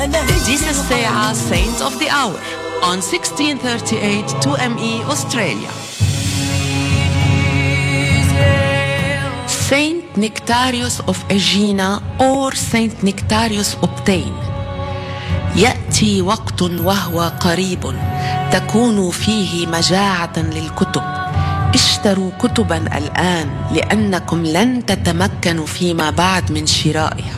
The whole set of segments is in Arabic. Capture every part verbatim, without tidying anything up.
This is Se'a Saint of the Hour on sixteen thirty-eight two M E Australia. Saint Nectarius of Aegina or Saint Nectarius Obtain. يأتي وقت وهو قريب تكون فيه مجاعة للكتب. اشتروا كتبا الآن لأنكم لن تتمكنوا فيما بعد من شرائها.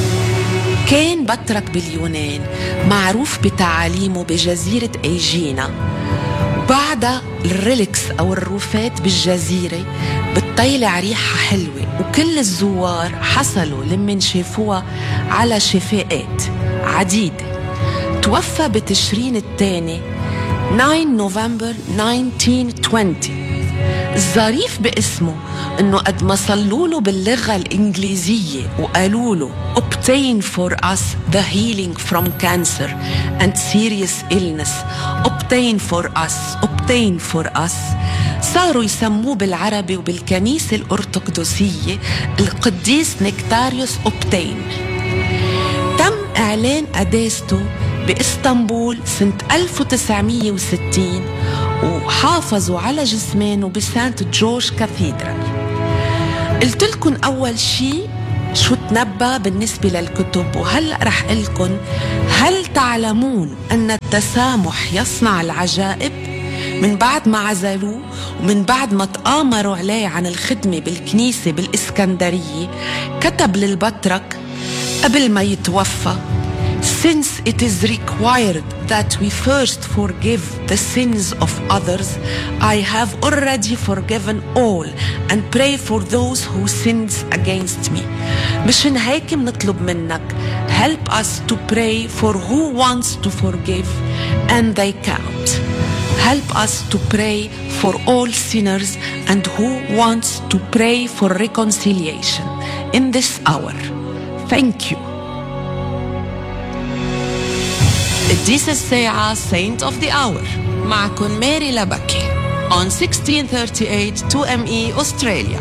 كان بطرك باليونان معروف بتعاليمه بجزيرة أيجينا، وبعدها الريلكس أو الروفات بالجزيرة بتطيلع ريحة حلوة، وكل الزوار حصلوا لمن شافوها على شفاءات عديدة. توفى بتشرين الثاني تسعة نوفمبر ألف وتسعمية وعشرين. الظريف باسمه انه قد ما صلوا له باللغة الانجليزية وقالوا له obtain for us the healing from cancer and serious illness, obtain for us, obtain for us، صاروا يسموه بالعربي وبالكنيسة الأرثوذكسية القديس نكتاريوس أوبتين. تم إعلان قداسته بإسطنبول سنة ألف وتسعمية وستين، وحافظوا على جسمانه بسانت جورج كاثيدرال. قلت لكم أول شيء شو تنبأ بالنسبة للكتب، وهلأ رح قلكم هل تعلمون أن التسامح يصنع العجائب؟ من بعد ما عزلوه ومن بعد ما تآمروا عليه عن الخدمة بالكنيسة بالإسكندرية، كتب للبطرك قبل ما يتوفى: Since it is required that we first forgive the sins of others, I have already forgiven all and pray for those who sins against me. مشان هيك بنطلب منك help us to pray for who wants to forgive and they can't. Help us to pray for all sinners and who wants to pray for reconciliation in this hour. Thank you. This is Se'a Saint of the Hour. معكم ماري لبكي on sixteen thirty-eight two M E Australia.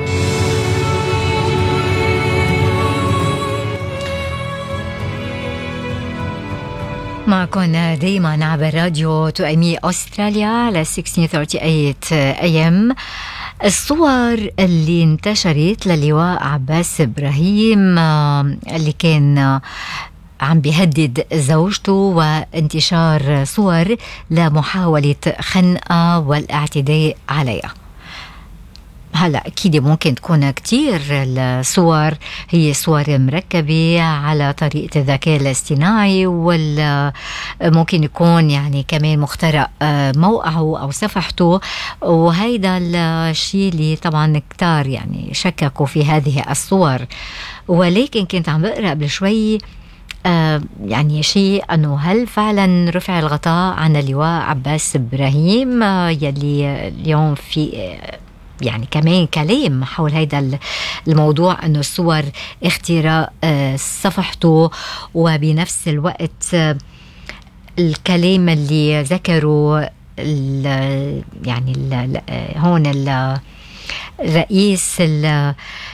معكم دايما عبر راديو تو ام اي أستراليا على sixteen thirty-eight A M. الصور اللي انتشرت للواء عباس إبراهيم اللي كان عم بيهدد زوجته، وانتشار صور لمحاولة خنقة والاعتداء عليها. هلأ أكيد ممكن تكون كتير الصور هي صور مركبة على طريقة الذكاء الاصطناعي، وممكن يكون يعني كمان مخترق موقعه أو صفحته، وهيدا الشيء اللي طبعا كتار يعني شككوا في هذه الصور. ولكن كنت عم بقرأ قبل شوي آه يعني شيء أنه هل فعلا رفع الغطاء عن اللواء عباس إبراهيم آه يلي اليوم في آه يعني كمان كلام حول هذا الموضوع، أنه الصور اختراق آه صفحته، وبنفس الوقت آه الكلام اللي ذكروا ال يعني ال هون الرئيس ال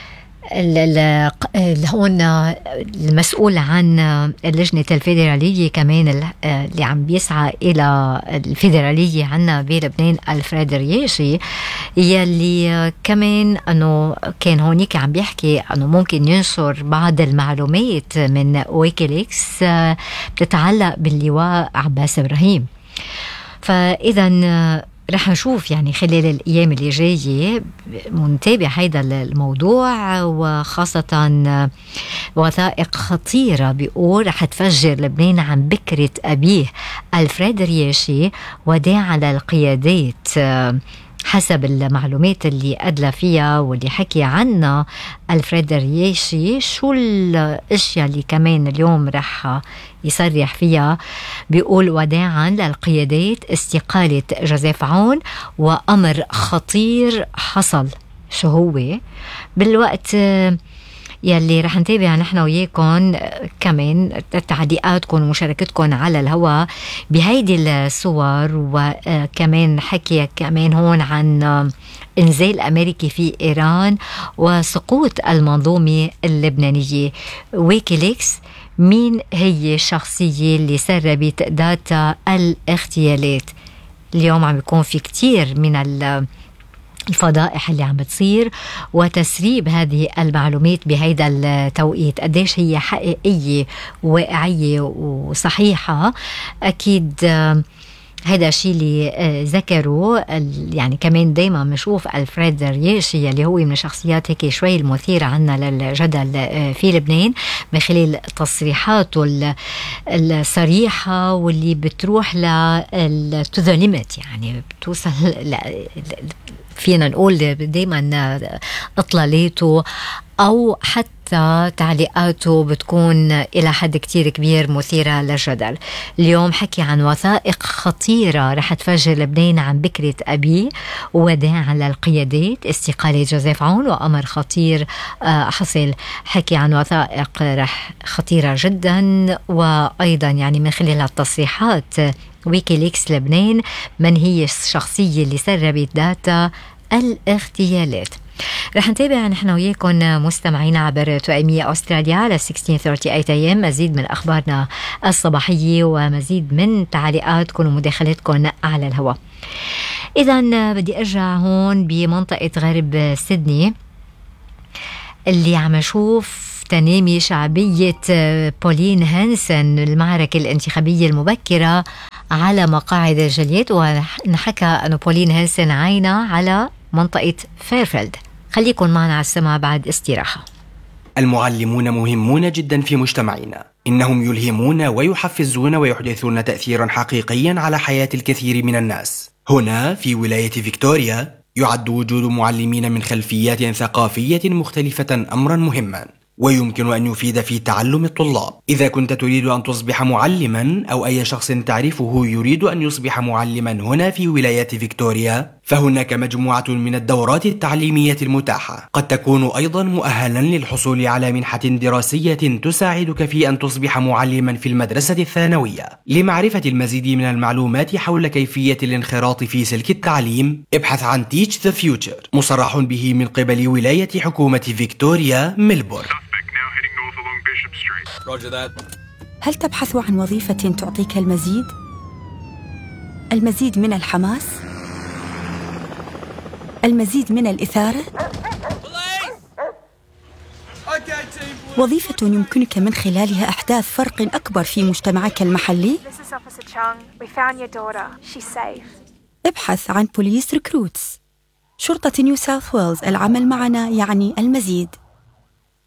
هون المسؤول عن اللجنة الفيدرالية كمان اللي عم بيسعى إلى الفيدرالية عنا بلبنان، ألفريد رياشي، يلي كمان أنه كان هونيك عم بيحكي أنه ممكن ينشر بعض المعلومات من ويكيليكس بتتعلق باللواء عباس إبراهيم. فإذا رح نشوف يعني خلال الأيام اللي جاية منتابع هيدا الموضوع، وخاصة وثائق خطيرة بيقول رح تفجر لبنان عن بكرة أبيه ألفريد رياشي وداعا للقيادات، حسب المعلومات اللي أدلى فيها واللي حكي عنها ألفريد رياشي. شو الاشياء اللي كمان اليوم رح يصرح فيها؟ بيقول وداعا للقيادات استقالة جوزيف عون وأمر خطير حصل. شو هو؟ بالوقت يلي رح نتابع نحن وياكم كمان تعليقاتكم ومشاركتكم على الهواء بهيدي الصور، وكمان حكي كمان هون عن انزال أمريكي في إيران وسقوط المنظومة اللبنانية. ويكيليكس مين هي الشخصية اللي سربت داتا الاغتيالات؟ اليوم عم يكون في كتير من الفضائح اللي عم بتصير وتسريب هذه المعلومات بهيدا التوقيت، قديش هي حقيقية واقعية وصحيحة. أكيد هذا الشيء اللي ذكروا يعني كمان دايما بنشوف ألفريد رياشي اللي هو من الشخصيات هيك شوي المثيرة عنا للجدل في لبنان من خلال تصريحاته الصريحة واللي بتروح ل to the limit، يعني بتوصل فينا نقول دايما إطلالاته أو حتى تعليقاته بتكون إلى حد كتير كبير مثيرة للجدل. اليوم حكي عن وثائق خطيرة رح تفجر لبنان عن بكرة أبي، وداعا للقيادات، استقالة جوزيف عون وأمر خطير حصل. حكي عن وثائق رح خطيرة جدا، وأيضا يعني من خلال التصريحات ويكيليكس لبنان من هي الشخصية اللي سربت داتا الاغتيالات. رح نتابع نحن وياكم مستمعين عبر توأمية أستراليا على ستة عشر ثلاثة وثلاثين أي إم مزيد من أخبارنا الصباحية ومزيد من تعليقاتكم ومداخلاتكم على الهواء. إذن بدي أرجع هون بمنطقة غرب سيدني اللي عم أشوف تنامي شعبية بولين هانسن المعركة الانتخابية المبكرة على مقاعد الجاليات، ونحكى أنه بولين هانسن عاينة على منطقة فيرفيلد. خليكن معنا على السماء بعد استراحة. المعلمون مهمون جدا في مجتمعنا، إنهم يلهمون ويحفزون ويحدثون تأثيرا حقيقيا على حياة الكثير من الناس. هنا في ولاية فيكتوريا يعد وجود معلمين من خلفيات ثقافية مختلفة أمرا مهما، ويمكن أن يفيد في تعلم الطلاب. إذا كنت تريد أن تصبح معلما أو أي شخص تعرفه يريد أن يصبح معلما هنا في ولاية فيكتوريا، فهناك مجموعة من الدورات التعليمية المتاحة. قد تكون أيضا مؤهلا للحصول على منحة دراسية تساعدك في أن تصبح معلما في المدرسة الثانوية. لمعرفة المزيد من المعلومات حول كيفية الانخراط في سلك التعليم، ابحث عن Teach the Future، مصرح به من قبل ولاية حكومة فيكتوريا ميلبورن. هل تبحث عن وظيفة تعطيك المزيد؟ المزيد من الحماس؟ المزيد من الإثارة؟ وظيفة يمكنك من خلالها إحداث فرق أكبر في مجتمعك المحلي؟ ابحث عن بوليس ريكروتس. شرطة نيو ساوث ويلز، العمل معنا يعني المزيد.